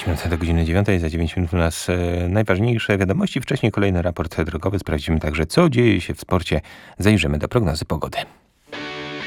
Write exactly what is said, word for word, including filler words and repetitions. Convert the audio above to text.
dziewięć minut do godziny dziewiątej. Za dziewięć minut u nas e, najważniejsze wiadomości. Wcześniej kolejny raport drogowy. Sprawdzimy także, co dzieje się w sporcie. Zajrzymy do prognozy pogody.